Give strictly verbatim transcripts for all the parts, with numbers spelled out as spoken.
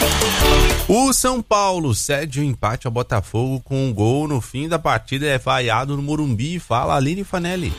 O São Paulo cede o empate ao Botafogo com um gol no fim da partida, é vaiado no Morumbi. Fala, Aline Fanelli.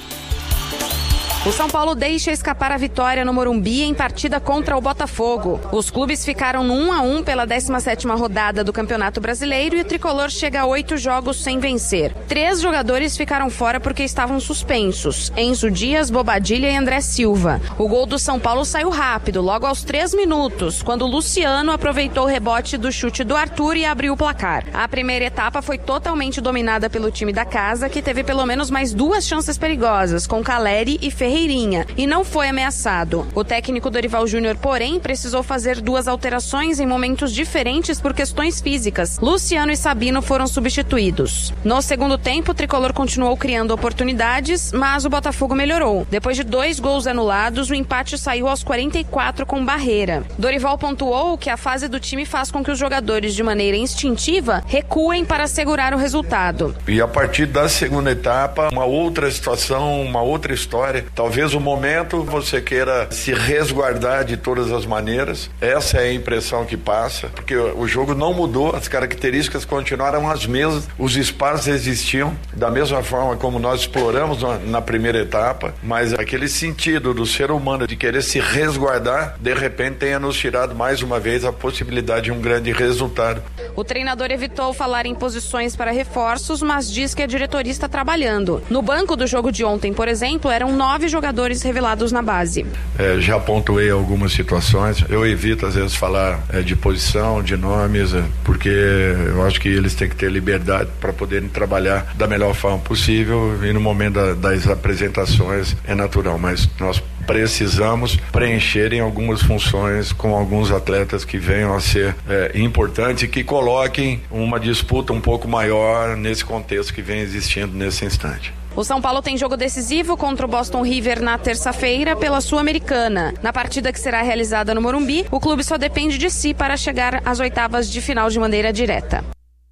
O São Paulo deixa escapar a vitória no Morumbi em partida contra o Botafogo. Os clubes ficaram no um a um pela décima sétima rodada do Campeonato Brasileiro e o tricolor chega a oito jogos sem vencer. Três jogadores ficaram fora porque estavam suspensos: Enzo Dias, Bobadilha e André Silva. O gol do São Paulo saiu rápido, logo aos três minutos, quando o Luciano aproveitou o rebote do chute do Arthur e abriu o placar. A primeira etapa foi totalmente dominada pelo time da casa, que teve pelo menos mais duas chances perigosas, com Caleri e Ferreira. E não foi ameaçado. O técnico Dorival Júnior, porém, precisou fazer duas alterações em momentos diferentes por questões físicas. Luciano e Sabino foram substituídos. No segundo tempo, o tricolor continuou criando oportunidades, mas o Botafogo melhorou. Depois de dois gols anulados, o empate saiu aos quarenta e quatro com Barreira. Dorival pontuou que a fase do time faz com que os jogadores, de maneira instintiva, recuem para segurar o resultado. E a partir da segunda etapa, uma outra situação, uma outra história. Talvez o momento você queira se resguardar de todas as maneiras. Essa é a impressão que passa, porque o jogo não mudou, as características continuaram as mesmas, os espaços existiam da mesma forma como nós exploramos na primeira etapa, mas aquele sentido do ser humano de querer se resguardar, de repente tenha nos tirado mais uma vez a possibilidade de um grande resultado. O treinador evitou falar em posições para reforços, mas diz que a diretoria está trabalhando. No banco do jogo de ontem, por exemplo, eram nove jogadores revelados na base. É, já pontuei algumas situações. Eu evito às vezes falar é, de posição, de nomes, é, porque eu acho que eles têm que ter liberdade para poderem trabalhar da melhor forma possível, e no momento da, das apresentações é natural, mas nós precisamos preencherem algumas funções com alguns atletas que venham a ser é, importantes e que coloquem uma disputa um pouco maior nesse contexto que vem existindo nesse instante. O São Paulo tem jogo decisivo contra o Boston River na terça-feira pela Sul-Americana. Na partida que será realizada no Morumbi, o clube só depende de si para chegar às oitavas de final de maneira direta.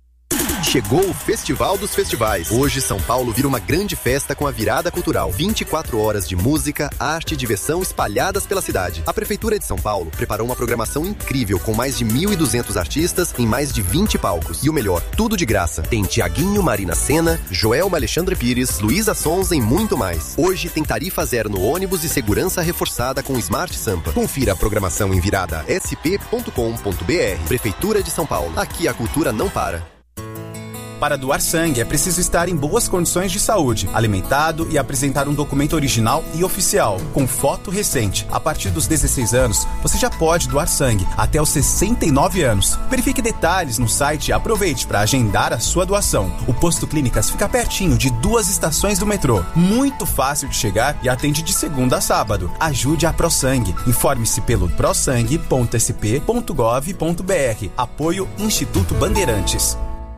Chegou o Festival dos Festivais. Hoje, São Paulo vira uma grande festa com a virada cultural. vinte e quatro horas de música, arte e diversão espalhadas pela cidade. A Prefeitura de São Paulo preparou uma programação incrível com mais de mil e duzentos artistas em mais de vinte palcos. E o melhor, tudo de graça. Tem Tiaguinho, Marina Sena, Joelma Alexandre Pires, Luísa Sonza e muito mais. Hoje tem tarifa zero no ônibus e segurança reforçada com Smart Sampa. Confira a programação em virada s p ponto com ponto b r. Prefeitura de São Paulo. Aqui a cultura não para. Para doar sangue é preciso estar em boas condições de saúde, alimentado e apresentar um documento original e oficial, com foto recente. A partir dos dezesseis anos, você já pode doar sangue até os sessenta e nove anos. Verifique detalhes no site e aproveite para agendar a sua doação. O Posto Clínicas fica pertinho de duas estações do metrô. Muito fácil de chegar e atende de segunda a sábado. Ajude a ProSangue. Informe-se pelo prosangue ponto s p ponto gov ponto b r. Apoio Instituto Bandeirantes.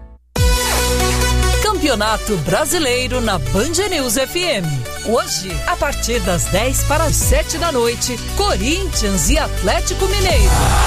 Campeonato Brasileiro na Band News F M. Hoje, a partir das dez para as sete da noite, Corinthians e Atlético Mineiro.